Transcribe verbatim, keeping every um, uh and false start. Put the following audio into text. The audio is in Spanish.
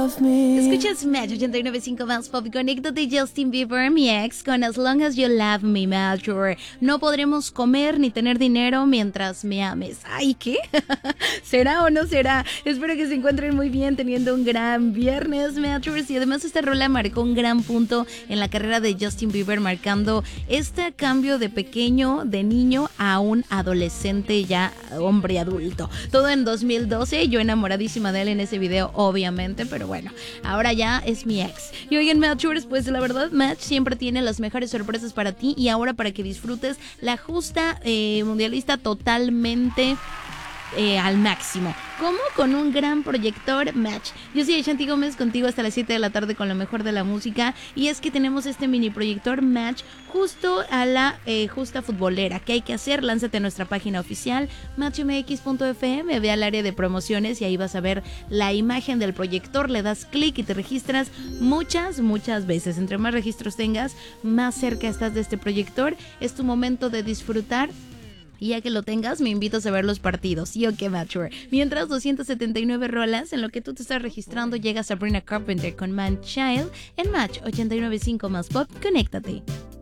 love me. Escuchas Match ochenta y nueve punto cinco más Pop. Conéctate, Justin Bieber, mi ex, con As Long As You Love Me, Mature. No podremos comer ni tener dinero mientras me ames. Ay, ¿qué? ¿Será o no será? Espero que se encuentren muy bien, teniendo un gran viernes, Matures. Y además esta rola marcó un gran punto en la carrera de Justin Bieber, marcando este cambio de pequeño, de niño, a un adolescente ya hombre adulto. Todo en dos mil doce, yo enamoradísima de él en ese video, obviamente, pero bueno, ahora ya es mi ex. Y hoy en Matures, pues la verdad, Match siempre tiene las mejores sorpresas para ti, y ahora para que disfrutes la justa eh, mundialista totalmente Eh, al máximo, como con un gran proyector Match. Yo soy Shanti Gómez, contigo hasta las siete de la tarde con lo mejor de la música, y es que tenemos este mini proyector Match justo a la eh, justa futbolera. ¿Qué hay que hacer? Lánzate a nuestra página oficial match m x punto f m, ve al área de promociones y ahí vas a ver la imagen del proyector, le das clic y te registras muchas, muchas veces. Entre más registros tengas, más cerca estás de este proyector. Es tu momento de disfrutar. Y ya que lo tengas, me invitas a ver los partidos. ¿Sí o qué, Mature? Mientras, doscientas setenta y nueve rolas, en lo que tú te estás registrando, llega Sabrina Carpenter con Man Child en Match ochenta y nueve punto cinco más Pop. Conéctate.